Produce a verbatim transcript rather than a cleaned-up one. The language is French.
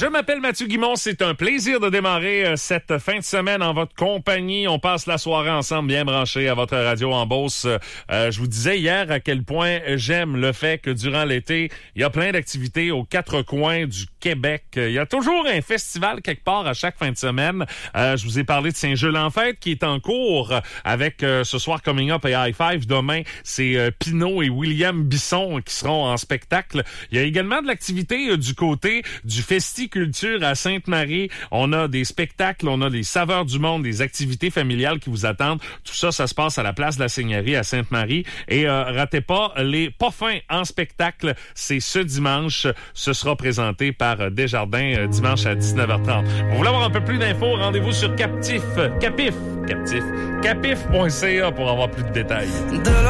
Je m'appelle Mathieu Guimond, c'est un plaisir de démarrer euh, cette fin de semaine en votre compagnie. On passe la soirée ensemble bien branchés à votre radio en Beauce. Euh, je vous disais hier à quel point j'aime le fait que durant l'été, il y a plein d'activités aux quatre coins du Québec. Il y a toujours un festival quelque part à chaque fin de semaine. Euh, je vous ai parlé de Saint-Gilles-en-Fête qui est en cours avec euh, ce soir Coming Up et High Five. Demain, c'est euh, Pinot et William Bisson qui seront en spectacle. Il y a également de l'activité euh, du côté du Festi-Culture à Sainte-Marie. On a des spectacles, on a des saveurs du monde, des activités familiales qui vous attendent. Tout ça, ça se passe à la place de la Seigneurie à Sainte-Marie. Et euh, ratez pas les pas fins en spectacle. C'est ce dimanche. Ce sera présenté par Desjardins euh, dimanche à dix-neuf heures trente. Vous voulez avoir un peu plus d'infos? Rendez-vous sur Captif, Capif, Captif, capif point c a pour avoir plus de détails.